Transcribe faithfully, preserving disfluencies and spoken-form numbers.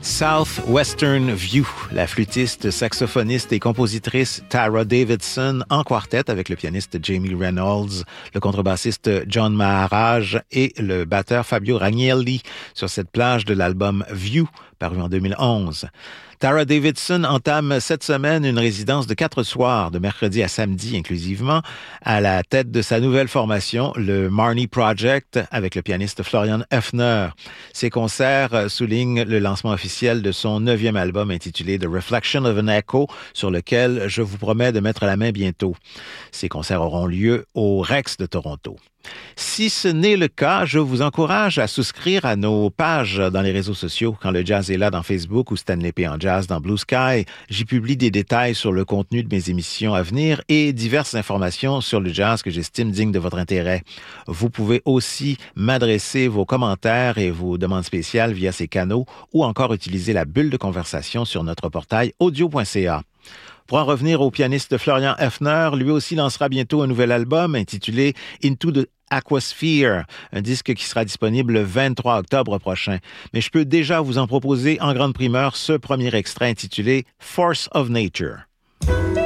Southwestern View, la flûtiste, saxophoniste et compositrice Tara Davidson en quartet avec le pianiste Jamie Reynolds, le contrebassiste John Maharaj et le batteur Fabio Ragnelli sur cette plage de l'album View, paru en deux mille onze. Tara Davidson entame cette semaine une résidence de quatre soirs, de mercredi à samedi inclusivement, à la tête de sa nouvelle formation, le Marnie Project, avec le pianiste Florian Hefner. Ces concerts soulignent le lancement officiel de son neuvième album intitulé The Reflection of an Echo, sur lequel je vous promets de mettre la main bientôt. Ces concerts auront lieu au Rex de Toronto. Si ce n'est le cas, je vous encourage à souscrire à nos pages dans les réseaux sociaux. Quand le jazz est là dans Facebook ou Stanley P. en jazz dans Blue Sky, j'y publie des détails sur le contenu de mes émissions à venir et diverses informations sur le jazz que j'estime digne de votre intérêt. Vous pouvez aussi m'adresser vos commentaires et vos demandes spéciales via ces canaux ou encore utiliser la bulle de conversation sur notre portail audio point c a. Pour en revenir au pianiste Florian Hefner, lui aussi lancera bientôt un nouvel album intitulé Into the Aquasphere, un disque qui sera disponible le vingt-trois octobre prochain. Mais je peux déjà vous en proposer en grande primeur ce premier extrait intitulé Force of Nature.